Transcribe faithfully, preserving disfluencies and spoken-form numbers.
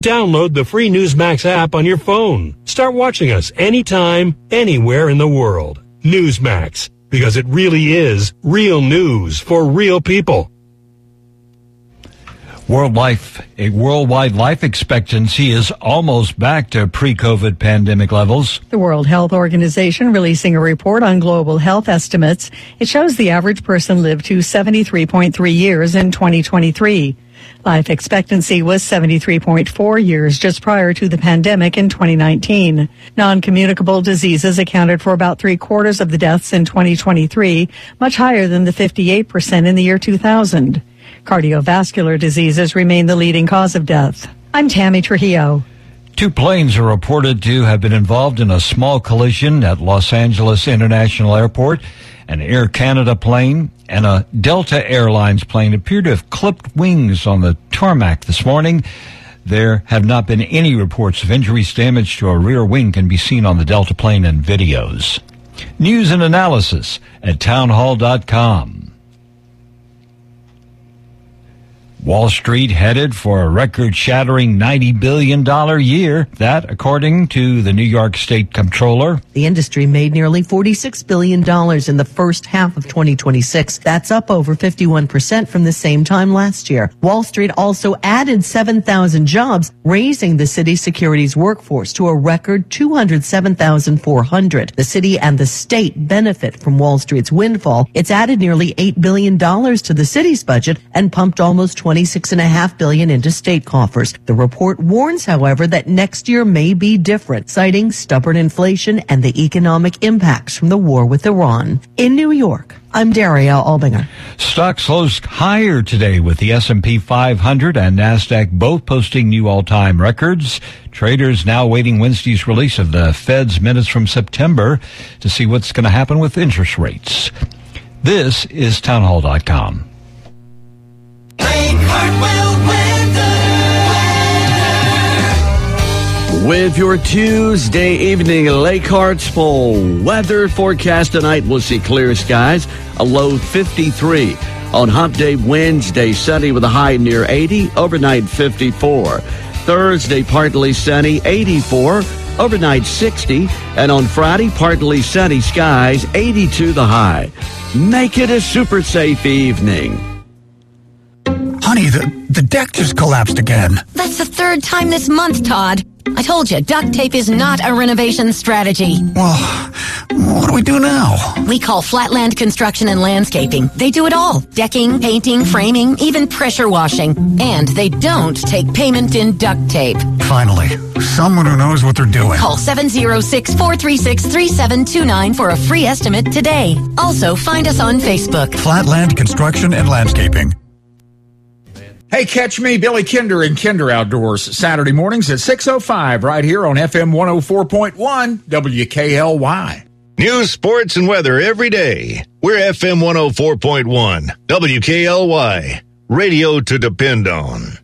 Download the free Newsmax app on your phone. Start watching us anytime, anywhere in the world. Newsmax, because it really is real news for real people. World life, a worldwide life expectancy is almost back to pre-COVID pandemic levels. The World Health Organization releasing a report on global health estimates. It shows the average person lived to seventy-three point three years in twenty twenty-three. Life expectancy was seventy-three point four years just prior to the pandemic in twenty nineteen. Non-communicable diseases accounted for about three quarters of the deaths in twenty twenty-three, much higher than the fifty-eight percent in the year two thousand. Cardiovascular diseases remain the leading cause of death. I'm Tammy Trujillo. Two planes are reported to have been involved in a small collision at Los Angeles International Airport. An Air Canada plane and a Delta Airlines plane appear to have clipped wings on the tarmac this morning. There have not been any reports of injuries. Damage to a rear wing can be seen on the Delta plane in videos. News and analysis at townhall dot com. Wall Street headed for a record-shattering ninety billion dollars year. That, according to the New York State Comptroller. The industry made nearly forty-six billion dollars in the first half of twenty twenty-six. That's up over fifty-one percent from the same time last year. Wall Street also added seven thousand jobs, raising the city's securities workforce to a record two hundred seven thousand four hundred. The city and the state benefit from Wall Street's windfall. It's added nearly eight billion dollars to the city's budget and pumped almost twenty-six point five billion dollars into state coffers. The report warns, however, that next year may be different, citing stubborn inflation and the economic impacts from the war with Iran. In New York, I'm Daria Albinger. Stocks closed higher today with the S and P five hundred and NASDAQ both posting new all-time records. Traders now awaiting Wednesday's release of the Fed's minutes from September to see what's going to happen with interest rates. This is townhall dot com. With your Tuesday evening Lake Hartsville weather forecast tonight, we'll see clear skies, a low fifty-three. On Hump Day Wednesday, sunny with a high near eighty, overnight fifty-four. Thursday, partly sunny, eighty-four, overnight sixty. And on Friday, partly sunny skies, eighty-two the high. Make it a super safe evening. Honey, the, the deck just collapsed again. That's the third time this month, Todd. I told you, duct tape is not a renovation strategy. Well, what do we do now? We call Flatland Construction and Landscaping. They do it all. Decking, painting, framing, even pressure washing. And they don't take payment in duct tape. Finally, someone who knows what they're doing. Call seven oh six, four three six, three seven two nine for a free estimate today. Also, find us on Facebook. Flatland Construction and Landscaping. Hey, catch me, Billy Kinder, in Kinder Outdoors, Saturday mornings at six oh five right here on F M one oh four point one W K L Y. News, sports, and weather every day. We're F M one oh four point one W K L Y, radio to depend on.